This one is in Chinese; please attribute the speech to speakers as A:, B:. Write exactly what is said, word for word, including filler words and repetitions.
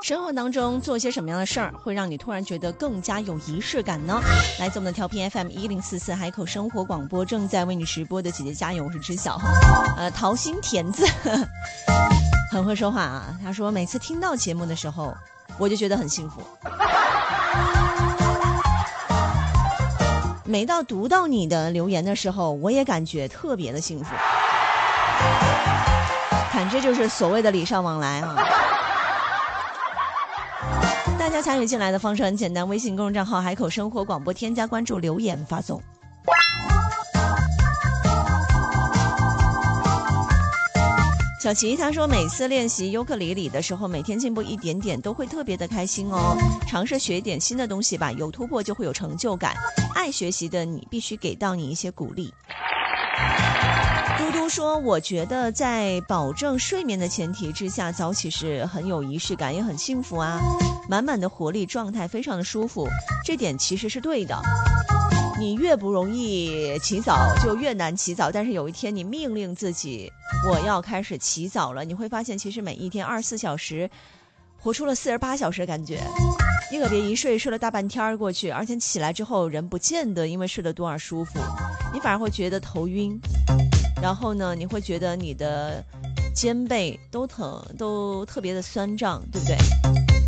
A: 生活当中做些什么样的事儿会让你突然觉得更加有仪式感呢？来自我们的调频 F M 一零四四海口生活广播，正在为你直播的姐姐加油，我是知晓。呃，桃心甜子很会说话啊，他说每次听到节目的时候我就觉得很幸福，每到读到你的留言的时候我也感觉特别的幸福，看这就是所谓的礼尚往来啊。大家参与进来的方式很简单，微信公众账号海口生活广播，添加关注，留言发送。小琪他说每次练习尤克里里的时候，每天进步一点点都会特别的开心哦，尝试学一点新的东西吧，有突破就会有成就感，爱学习的你必须给到你一些鼓励。嘟嘟说我觉得在保证睡眠的前提之下早起是很有仪式感，也很幸福啊，满满的活力，状态非常的舒服，这点其实是对的。你越不容易起早就越难起早，但是有一天你命令自己我要开始起早了，你会发现其实每一天二十四小时活出了四十八小时的感觉。你可别一睡睡了大半天过去，而且起来之后人不见得因为睡得多而舒服，你反而会觉得头晕，然后呢你会觉得你的肩背都疼，都特别的酸胀，对不对？